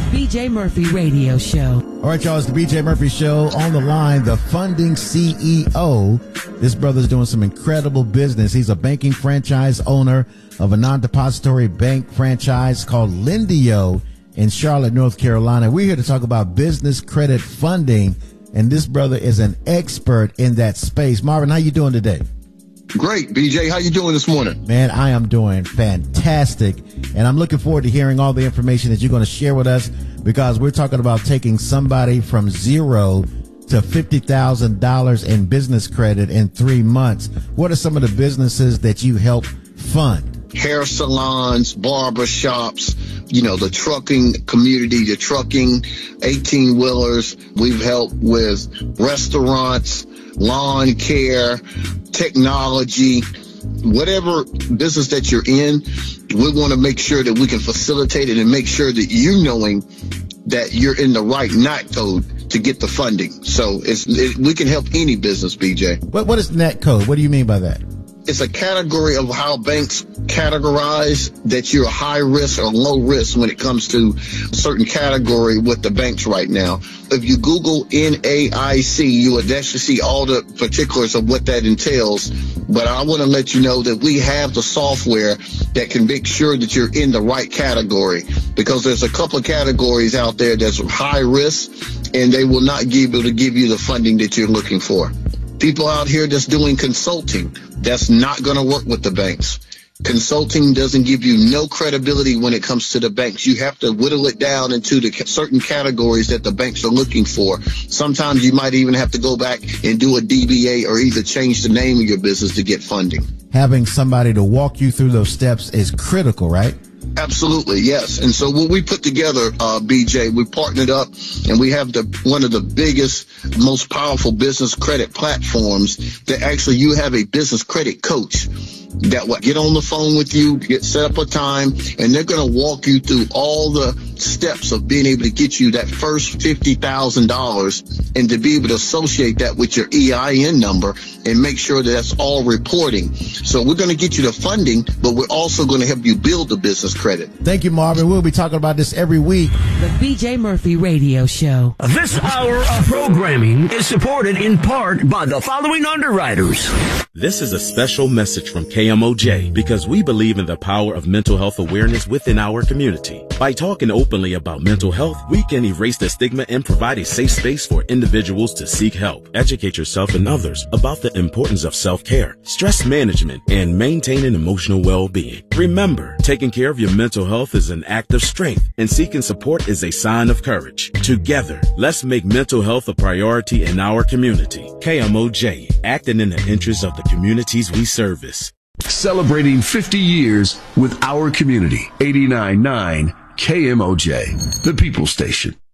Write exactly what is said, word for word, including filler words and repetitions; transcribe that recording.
B J Murphy Radio Show. All right, y'all, it's the B J Murphy Show. On the line, the funding C E O. This brother's doing some incredible business. He's a banking franchise owner of a non-depository bank franchise called Lendio in Charlotte, North Carolina. We're here to talk about business credit funding, and this brother is an expert in that space. Marvin, how you doing today? Great, B J. How you doing this morning? Man, I am doing fantastic, and I'm looking forward to hearing all the information that you're going to share with us, because we're talking about taking somebody from zero to fifty thousand dollars in business credit in three months. What are some of the businesses that you help fund? Hair salons, barber shops, you know, the trucking community, the trucking eighteen-wheelers. We've helped with restaurants, lawn care, technology, whatever business that you're in. We want to make sure that we can facilitate it and make sure that you knowing that you're in the right N A C code to get the funding. So it's, it, we can help any business, B J. What, what is N A C code? What do you mean by that? It's a category of how banks categorize that you're high risk or low risk when it comes to a certain category with the banks right now. If you Google N A I C, you would actually see all the particulars of what that entails. But I want to let you know that we have the software that can make sure that you're in the right category, because there's a couple of categories out there that's high risk and they will not be able to give you the funding that you're looking for. People out here that's doing consulting, that's not going to work with the banks. Consulting doesn't give you no credibility when it comes to the banks. You have to whittle it down into the certain categories that the banks are looking for. Sometimes you might even have to go back and do a D B A or either change the name of your business to get funding. Having somebody to walk you through those steps is critical, right? Absolutely, yes. And so what we put together, uh, B J, we partnered up and we have the one of the biggest, most powerful business credit platforms that actually you have a business credit coach that will get on the phone with you, get set up a time, and they're going to walk you through all the steps of being able to get you that first fifty thousand dollars and to be able to associate that with your E I N number and make sure that that's all reporting. So we're going to get you the funding, but we're also going to help you build the business credit. Thank you, Marvin. We'll be talking about this every week. The B J Murphy Radio Show. This hour of programming is supported in part by the following underwriters. This is a special message from K M O J because we believe in the power of mental health awareness within our community. By talking openly about mental health, we can erase the stigma and provide a safe space for individuals to seek help. Educate yourself and others about the importance of self-care, stress management, and maintaining emotional well-being. Remember, taking care of your mental health is an act of strength, and seeking support is a sign of courage. Together, let's make mental health a priority in our community. K M O J, acting in the interest of the communities we service. Celebrating fifty years with our community. eighty-nine point nine K M O J, the People Station.